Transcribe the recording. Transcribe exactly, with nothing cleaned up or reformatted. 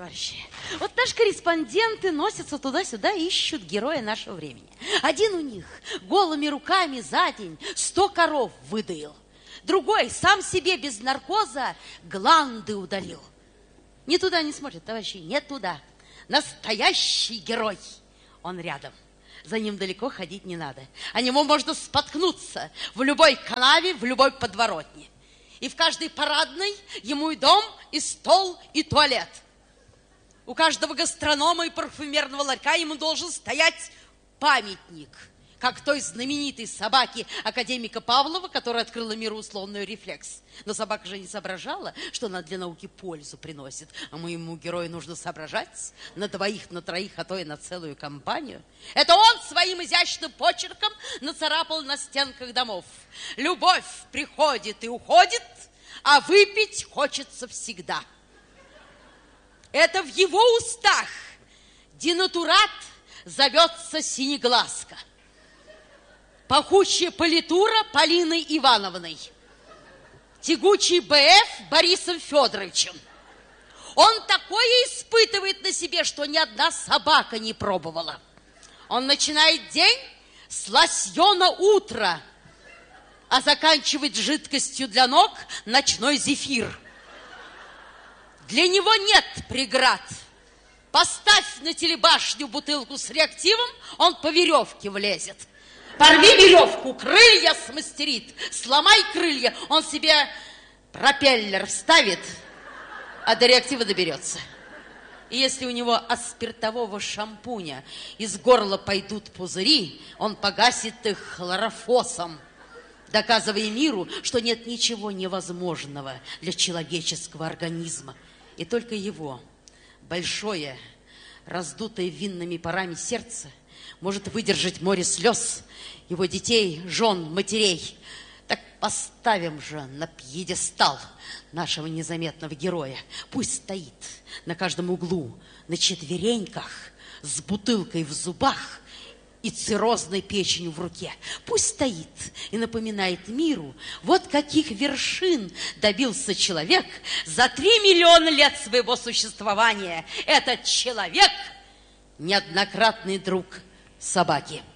товарищи. Вот наши корреспонденты носятся туда-сюда и ищут героя нашего времени. Один у них голыми руками за день сто коров выдаил. Другой сам себе без наркоза гланды удалил. Не туда не смотрят, товарищи, не туда. Настоящий герой. Он рядом. За ним далеко ходить не надо. О него можно споткнуться в любой канаве, в любой подворотне. И в каждой парадной ему и дом, и стол, и туалет. У каждого гастронома и парфюмерного ларька ему должен стоять памятник, как той знаменитой собаке академика Павлова, которая открыла миру условный рефлекс. Но собака же не соображала, что она для науки пользу приносит. А моему герою нужно соображать на двоих, на троих, а то и на целую компанию. Это он своим изящным почерком нацарапал на стенках домов. Любовь приходит и уходит, а выпить хочется всегда. Это в его устах денатурат зовется синеглазка. Пахучая политура Полиной Ивановной. Тягучий БФ Борисом Федоровичем. Он такое испытывает на себе, что ни одна собака не пробовала. Он начинает день с лосьона утра, а заканчивает жидкостью для ног ночной зефир. Для него нет преград. Поставь на телебашню бутылку с реактивом, он по веревке влезет. Порви веревку, крылья смастерит. Сломай крылья, он себе пропеллер вставит, а до реактива доберется. И если у него от спиртового шампуня из горла пойдут пузыри, он погасит их хлорофосом, доказывая миру, что нет ничего невозможного для человеческого организма. И только его большое, раздутое винными парами сердце может выдержать море слез его детей, жен, матерей. Так поставим же на пьедестал нашего незаметного героя. Пусть стоит на каждом углу на четвереньках с бутылкой в зубах и циррозной печенью в руке. Пусть стоит и напоминает миру, вот каких вершин добился человек за три миллиона лет своего существования. Этот человек – неоднократный друг собаки.